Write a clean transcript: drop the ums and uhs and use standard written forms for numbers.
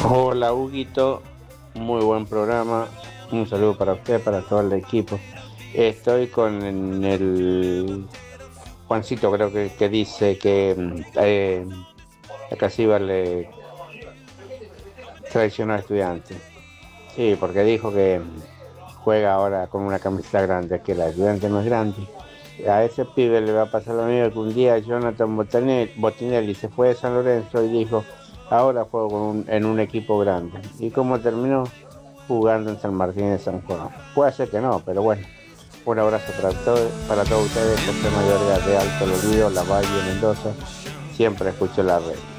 Hola, Huguito, muy buen programa. Un saludo para usted, para todo el equipo. Estoy con el Juancito, creo que dice que la Casiva le traicionó a estudiantes. Sí, porque dijo que juega ahora con una camiseta grande, que la estudiante no es grande. A ese pibe le va a pasar lo mismo que un día Jonathan Botinelli se fue de San Lorenzo y dijo, ahora juego en un equipo grande. ¿Y cómo terminó? Jugando en San Martín de San Juan. Puede ser que no, pero bueno. Un abrazo para todos ustedes, José Mayorga de Alto Olvido, La Valle, Mendoza. Siempre escucho la red.